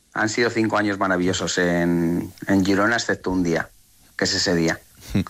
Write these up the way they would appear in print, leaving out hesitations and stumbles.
Han sido 5 años maravillosos en Girona, excepto un día, que es ese día.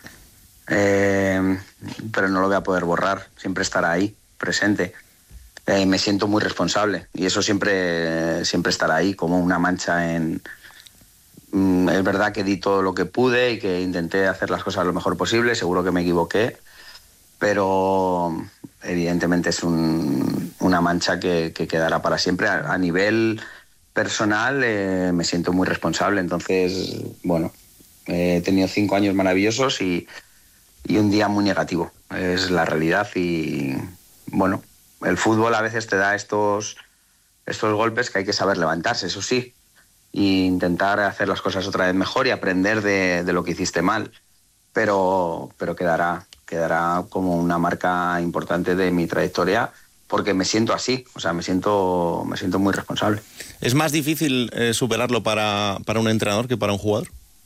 Pero no lo voy a poder borrar, siempre estará ahí, presente. Me siento muy responsable y eso siempre estará ahí, como una mancha en... Es verdad que di todo lo que pude y que intenté hacer las cosas lo mejor posible, seguro que me equivoqué, pero evidentemente es una mancha que quedará para siempre. A nivel personal me siento muy responsable, entonces, bueno, he tenido 5 años maravillosos y un día muy negativo, es la realidad. Y bueno, el fútbol a veces te da estos golpes que hay que saber levantarse, eso sí, e intentar hacer las cosas otra vez mejor y aprender de lo que hiciste mal, pero quedará como una marca importante de mi trayectoria, porque me siento así, o sea, me siento muy responsable. ¿Es más difícil superarlo para un entrenador que para un jugador?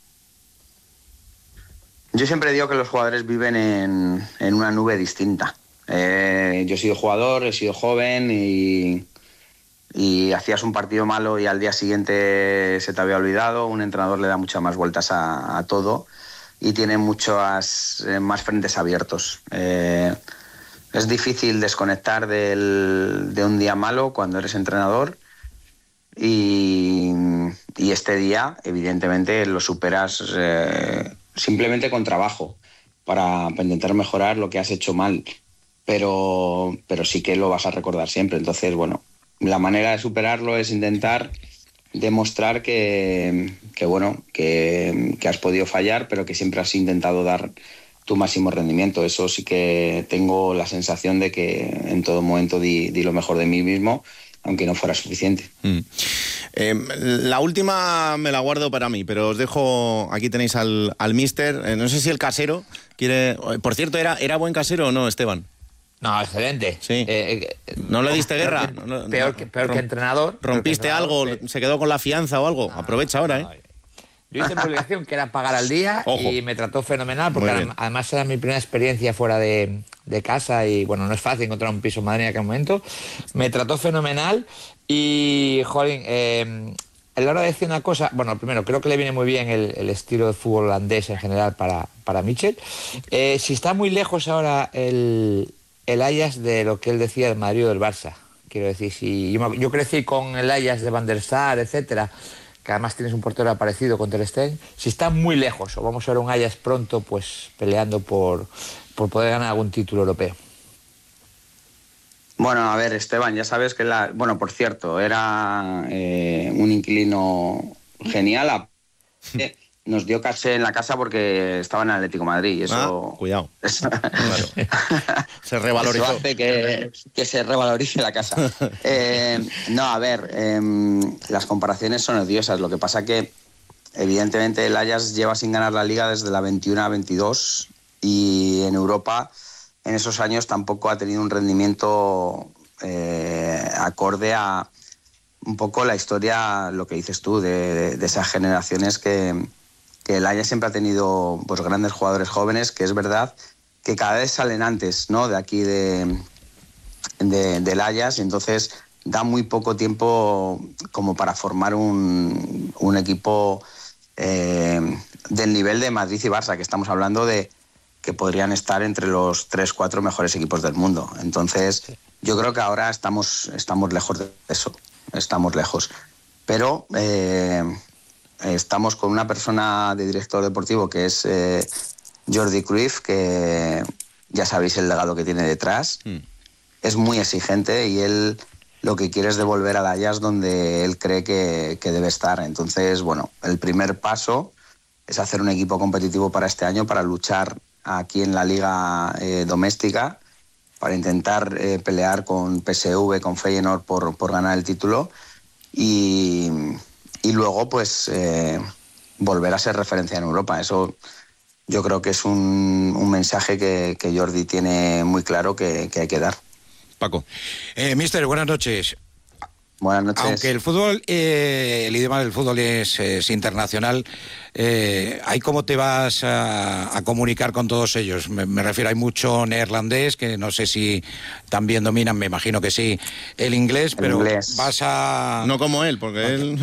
Yo siempre digo que los jugadores viven en una nube distinta. Yo he sido jugador, he sido joven y hacías un partido malo y al día siguiente se te había olvidado. Un entrenador le da muchas más vueltas a todo y tiene muchos más frentes abiertos. Es difícil desconectar de un día malo cuando eres entrenador y este día evidentemente lo superas simplemente con trabajo para intentar mejorar lo que has hecho mal, pero sí que lo vas a recordar siempre. Entonces, bueno, la manera de superarlo es intentar demostrar que has podido fallar, pero que siempre has intentado dar tu máximo rendimiento. Eso sí que tengo la sensación de que en todo momento di lo mejor de mí mismo, aunque no fuera suficiente. La última me la guardo para mí, pero os dejo, aquí tenéis al míster. No sé si el casero quiere... Por cierto, ¿era buen casero o no, Esteban? No, excelente. Sí. ¿No le diste guerra? Peor que entrenador. ¿Rompiste algo? ¿Se quedó con la fianza o algo? Aprovecha ahora, ¿eh? Yo hice mi obligación, que era pagar al día. Ojo. Y me trató fenomenal, porque además era mi primera experiencia fuera de casa y, bueno, no es fácil encontrar un piso en Madrid en aquel momento. Me trató fenomenal y, jolín, a la hora de decir una cosa, bueno, primero, creo que le viene muy bien el estilo de fútbol holandés en general para Michel. Si está muy lejos ahora el Ajax de lo que él decía del Madrid o del Barça. Quiero decir, si yo crecí con el Ajax de Van der Sar, etcétera, que además tienes un portero aparecido con Ter Stegen. Si está muy lejos, o vamos a ver un Ajax pronto, pues peleando por poder ganar algún título europeo. Bueno, a ver, Esteban, ya sabes que bueno, por cierto, era un inquilino genial. Nos dio caché en la casa porque estaba en Atlético de Madrid y eso... cuidado. Claro. Se revalorizó. Eso hace que se revalorice la casa. No, a ver, las comparaciones son odiosas. Lo que pasa que, evidentemente, el Ajax lleva sin ganar la Liga desde la 21 a 22 y en Europa, en esos años, tampoco ha tenido un rendimiento acorde a un poco la historia, lo que dices tú, de esas generaciones que el Ajax siempre ha tenido pues grandes jugadores jóvenes, que es verdad que cada vez salen antes, ¿no?, de aquí del Ajax, y entonces da muy poco tiempo como para formar un equipo del nivel de Madrid y Barça, que estamos hablando de que podrían estar entre los 3-4 mejores equipos del mundo. Entonces, yo creo que ahora estamos lejos de eso, estamos lejos. Pero estamos con una persona de director deportivo que es Jordi Cruyff, que ya sabéis el legado que tiene detrás. Es muy exigente y él lo que quiere es devolver al Ajax donde él cree que debe estar. Entonces, bueno, el primer paso es hacer un equipo competitivo para este año, para luchar aquí en la liga doméstica, para intentar pelear con PSV, con Feyenoord por ganar el título y luego pues volver a ser referencia en Europa. Eso yo creo que es un mensaje que Jordi tiene muy claro que hay que dar. Paco. Mister, buenas noches. Buenas noches. Aunque el fútbol, el idioma del fútbol es internacional, ¿hay cómo te vas a comunicar con todos ellos? Me refiero, hay mucho neerlandés, que no sé si también dominan, me imagino que sí, el inglés, pero inglés. vas a... No como él, porque él...